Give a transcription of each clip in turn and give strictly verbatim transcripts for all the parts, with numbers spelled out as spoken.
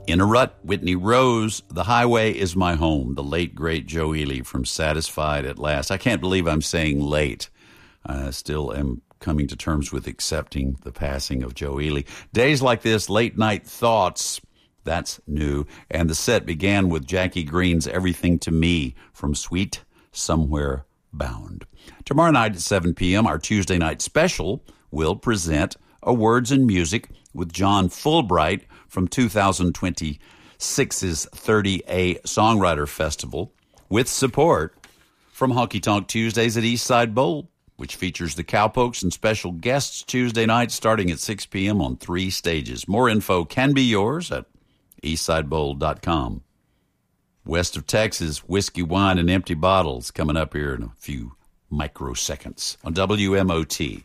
In a Rut, Whitney Rose, The Highway is My Home, the late, great Joe Ely from Satisfied at Last. I can't believe I'm saying late. I still am coming to terms with accepting the passing of Joe Ely. Days like this, Late Night Thoughts, that's new. And the set began with Jackie Green's Everything to Me from Sweet Somewhere Bound. Tomorrow night at seven p.m., our Tuesday night special will present a Words and Music with John Fulbright from two thousand twenty-six's thirty A Songwriter Festival, with support from Honky Tonk Tuesdays at Eastside Bowl, which features the Cowpokes and special guests Tuesday night starting at six p.m. on three stages. More info can be yours at eastside bowl dot com. West of Texas, Whiskey, Wine, and Empty Bottles coming up here in a few microseconds on W M O T.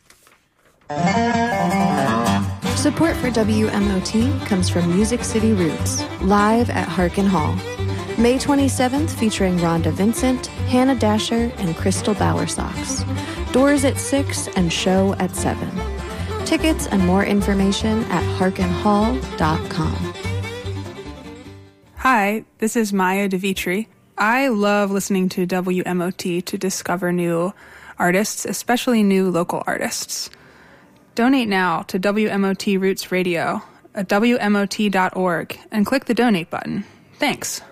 Support for W M O T comes from Music City Roots, live at Harkin Hall. May twenty-seventh, featuring Rhonda Vincent, Hannah Dasher, and Crystal Bowersox. Doors at six and show at seven. Tickets and more information at harkin hall dot com. Hi, this is Maya DeVitri. I love listening to W M O T to discover new artists, especially new local artists. Donate now to W M O T Roots Radio at W M O T dot org and click the donate button. Thanks.